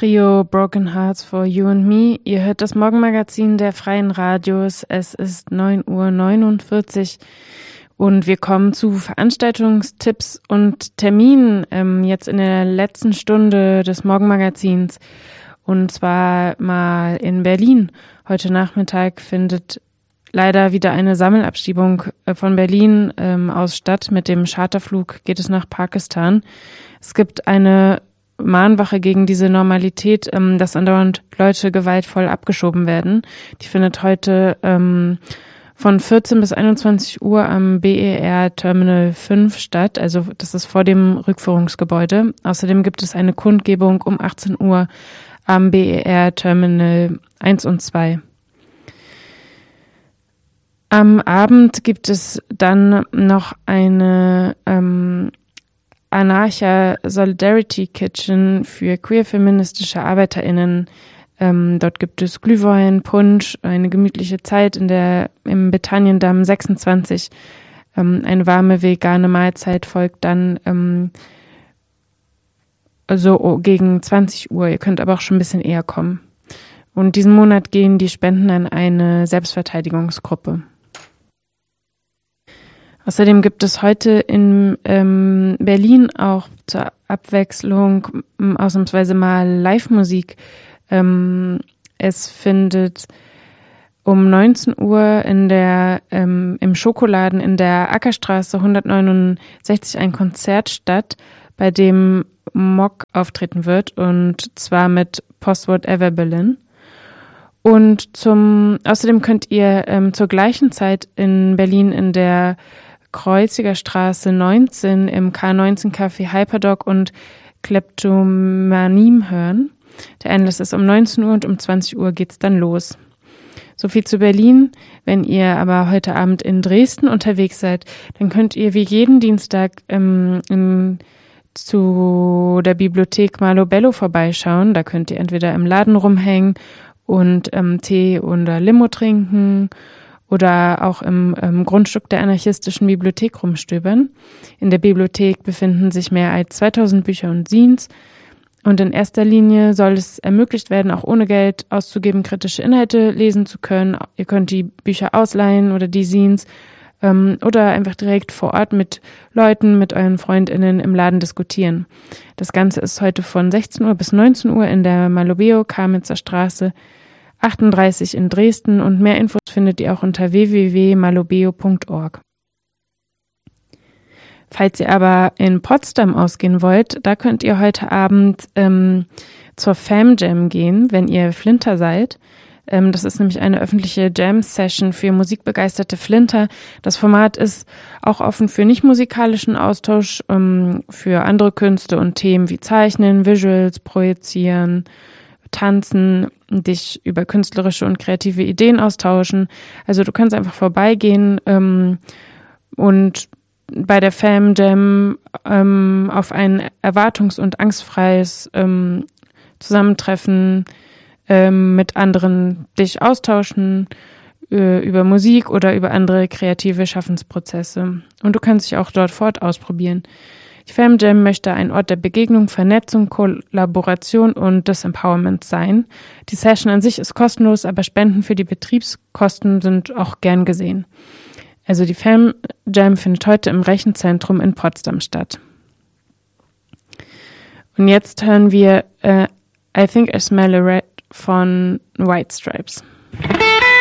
Trio Broken Hearts for You and Me. Ihr hört das Morgenmagazin der Freien Radios. Es ist 9:49 Uhr und wir kommen zu Veranstaltungstipps und Terminen jetzt in der letzten Stunde des Morgenmagazins. Und zwar mal in Berlin. Heute Nachmittag findet leider wieder eine Sammelabschiebung von Berlin aus statt. Mit dem Charterflug geht es nach Pakistan. Es gibt eine Mahnwache gegen diese Normalität, dass andauernd Leute gewaltvoll abgeschoben werden. Die findet heute von 14 bis 21 Uhr am BER Terminal 5 statt. Also das ist vor dem Rückführungsgebäude. Außerdem gibt es eine Kundgebung um 18 Uhr am BER Terminal 1 und 2. Am Abend gibt es dann noch eine Anarcha Solidarity Kitchen für queer-feministische ArbeiterInnen. Dort gibt es Glühwein, Punsch, eine gemütliche Zeit im Betaniendamm 26. Eine warme vegane Mahlzeit folgt dann so gegen 20 Uhr. Ihr könnt aber auch schon ein bisschen eher kommen. Und diesen Monat gehen die Spenden an eine Selbstverteidigungsgruppe. Außerdem gibt es heute in Berlin auch zur Abwechslung ausnahmsweise mal Live-Musik. Es findet um 19 Uhr im Schokoladen in der Ackerstraße 169 ein Konzert statt, bei dem Mock auftreten wird, und zwar mit Postword Ever Berlin. Und außerdem könnt ihr zur gleichen Zeit in Berlin in der Kreuziger Straße 19 im K19 Café Hyperdog und Kleptomanim hören. Der Einlass ist um 19 Uhr und um 20 Uhr geht's dann los. So viel zu Berlin. Wenn ihr aber heute Abend in Dresden unterwegs seid, dann könnt ihr wie jeden Dienstag zu der Bibliothek Malo Bello vorbeischauen. Da könnt ihr entweder im Laden rumhängen und Tee oder Limo trinken oder auch im Grundstück der anarchistischen Bibliothek rumstöbern. In der Bibliothek befinden sich mehr als 2000 Bücher und Zines. Und in erster Linie soll es ermöglicht werden, auch ohne Geld auszugeben, kritische Inhalte lesen zu können. Ihr könnt die Bücher ausleihen oder die Zines oder einfach direkt vor Ort mit Leuten, mit euren FreundInnen im Laden diskutieren. Das Ganze ist heute von 16 Uhr bis 19 Uhr in der Malobeo Kamitzer Straße 38 in Dresden, und mehr Infos findet ihr auch unter www.malobeo.org. Falls ihr aber in Potsdam ausgehen wollt, da könnt ihr heute Abend zur Fam Jam gehen, wenn ihr Flinter seid. Das ist nämlich eine öffentliche Jam-Session für musikbegeisterte Flinter. Das Format ist auch offen für nicht-musikalischen Austausch, für andere Künste und Themen wie Zeichnen, Visuals, Projizieren, Tanzen, dich über künstlerische und kreative Ideen austauschen. Also du kannst einfach vorbeigehen und bei der Fam Jam auf ein erwartungs- und angstfreies Zusammentreffen mit anderen dich austauschen über Musik oder über andere kreative Schaffensprozesse. Und du kannst dich auch dort fort ausprobieren. Die Fam Jam möchte ein Ort der Begegnung, Vernetzung, Kollaboration und des Empowerments sein. Die Session an sich ist kostenlos, aber Spenden für die Betriebskosten sind auch gern gesehen. Also die Fam Jam findet heute im Rechenzentrum in Potsdam statt. Und jetzt hören wir I Think I Smell a Rat von White Stripes.